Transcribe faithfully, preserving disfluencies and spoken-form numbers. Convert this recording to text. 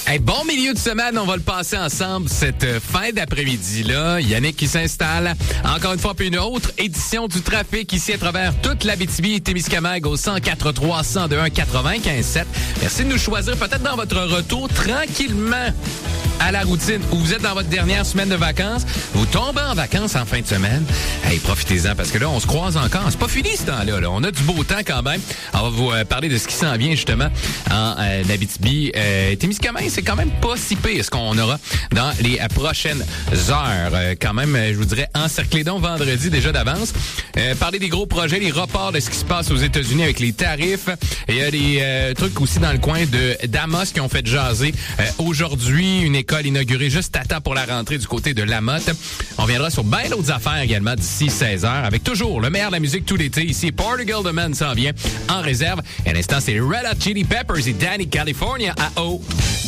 Hey, bon milieu de semaine, on va le passer ensemble cette fin d'après-midi-là. Yannick qui s'installe. Encore une fois, puis une autre édition du trafic ici à travers toute l'Abitibi et Témiscamingue au cent quatre trois cent deux un quatre-vingt-quinze sept. Merci de nous choisir peut-être dans votre retour tranquillement à la routine ou vous êtes dans votre dernière semaine de vacances. Vous tombez en vacances en fin de semaine. Hey, profitez-en parce que là, on se croise encore. C'est pas fini ce temps-là. Là. On a du beau temps quand même. On va vous euh, parler de ce qui s'en vient justement en euh, Abitibi. Euh, Témiscamingue, c'est quand même pas si pire ce qu'on aura dans les euh, prochaines heures. Euh, quand même, euh, je vous dirais, encerclé donc vendredi déjà d'avance. Euh, parler des gros projets, les reports de ce qui se passe aux États-Unis avec les tarifs. Il y a des euh, trucs aussi dans le coin de d'Amos qui ont fait jaser euh, aujourd'hui. Une école inaugurée juste à temps pour la rentrée du côté de Lamotte. On viendra sur bien d'autres affaires également d'ici seize heures avec toujours le meilleur de la musique tout l'été. Ici, Portugal The Man s'en vient en réserve. Et à l'instant, c'est Red Hot Chili Peppers et Danny California à O.